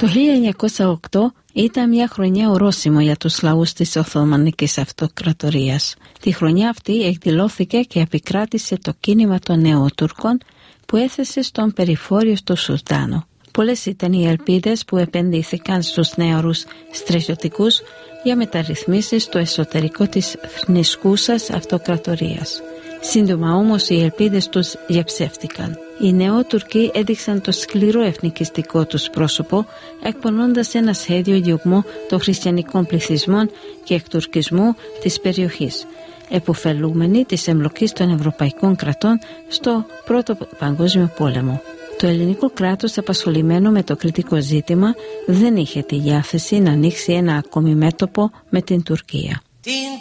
Το 1908 ήταν μια χρονιά ορόσημο για τους λαούς της Οθωμανικής Αυτοκρατορίας. Τη χρονιά αυτή εκδηλώθηκε και επικράτησε το κίνημα των Νεοτούρκων που έθεσε στον περιφόριο του Σουλτάνο. Πολλές ήταν οι ελπίδες που επενδύθηκαν στους νέαρους στρατιωτικούς για μεταρρυθμίσεις στο εσωτερικό της θνησκούσας αυτοκρατορίας. Σύντομα όμως οι ελπίδες τους διαψεύτηκαν. Οι Νεότουρκοι έδειξαν το σκληρό εθνικιστικό τους πρόσωπο, εκπονώντας ένα σχέδιο διωγμού των χριστιανικών πληθυσμών και εκτουρκισμού της περιοχής, επωφελούμενοι της εμπλοκής των ευρωπαϊκών κρατών στο Πρώτο Παγκόσμιο Πόλεμο. Το ελληνικό κράτος, απασχολημένο με το κριτικό ζήτημα, δεν είχε τη διάθεση να ανοίξει ένα ακόμη μέτωπο με την Τουρκία. Την